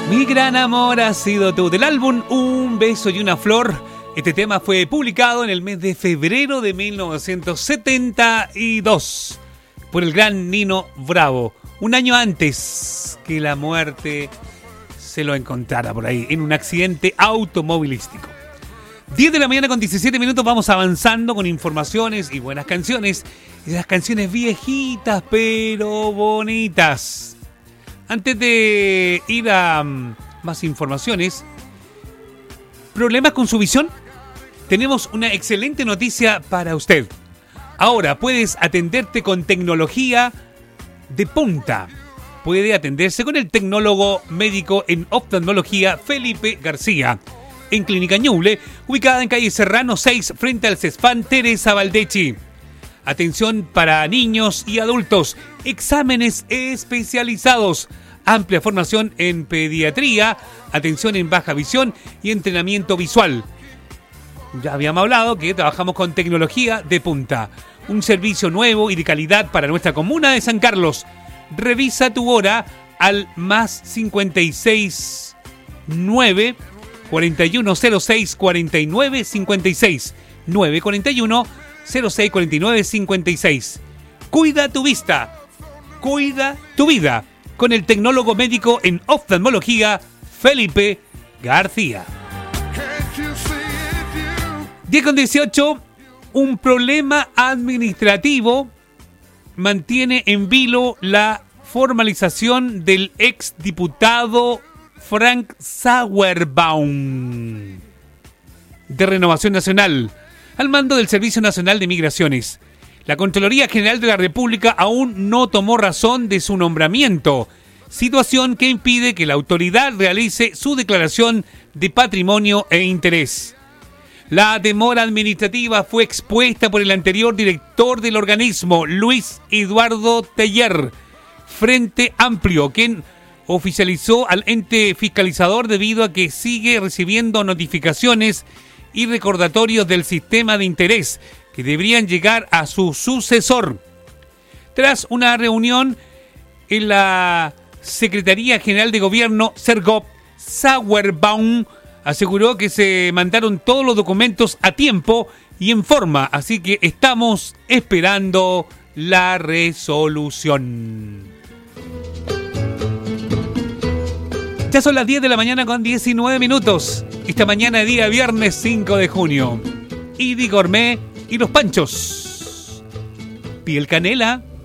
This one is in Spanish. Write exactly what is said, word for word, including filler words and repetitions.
Mi gran amor ha sido tú. Del álbum Un beso y una flor. Este tema fue publicado en el mes de febrero de mil novecientos setenta y dos por el gran Nino Bravo. Un año antes que la muerte se lo encontrara por ahí en un accidente automovilístico. diez de la mañana con diecisiete minutos, vamos avanzando con informaciones y buenas canciones. Esas canciones viejitas pero bonitas. Antes de ir a um, más informaciones, ¿problemas con su visión? Tenemos una excelente noticia para usted. Ahora puedes atenderte con tecnología de punta. Puede atenderse con el tecnólogo médico en oftalmología Felipe García, en Clínica Ñuble, ubicada en calle Serrano seis, frente al CESFAN Teresa Valdechi. Atención para niños y adultos, exámenes especializados, amplia formación en pediatría, atención en baja visión y entrenamiento visual. Ya habíamos hablado que trabajamos con tecnología de punta, un servicio nuevo y de calidad para nuestra comuna de San Carlos. Revisa tu hora al más cincuenta y seis nueve cuarenta y uno cero seis cuarenta y nueve cincuenta y seis nueve cuarenta y uno cero seis cuarenta y nueve cincuenta y seis. Cuida tu vista, cuida tu vida con el tecnólogo médico en oftalmología Felipe García. diez con dieciocho. Un problema administrativo mantiene en vilo la formalización del exdiputado Frank Sauerbaum de Renovación Nacional al mando del Servicio Nacional de Migraciones. La Contraloría General de la República aún no tomó razón de su nombramiento, situación que impide que la autoridad realice su declaración de patrimonio e interés. La demora administrativa fue expuesta por el anterior director del organismo, Luis Eduardo Teller, Frente Amplio, quien oficializó al ente fiscalizador debido a que sigue recibiendo notificaciones y recordatorios del sistema de interés que deberían llegar a su sucesor. Tras una reunión en la Secretaría General de Gobierno, Sergop, Sauerbaum aseguró que se mandaron todos los documentos a tiempo y en forma, así que estamos esperando la resolución. Ya son las diez de la mañana con diecinueve minutos. Esta mañana, día viernes cinco de junio. Idi Gourmet y los Panchos. Piel Canela.